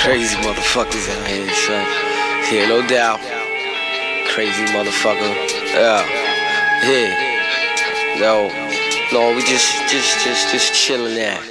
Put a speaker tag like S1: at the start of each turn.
S1: Crazy motherfuckers out here, son. Yeah, no doubt. Crazy motherfucker. Yeah. Yeah. No, we just chilling there.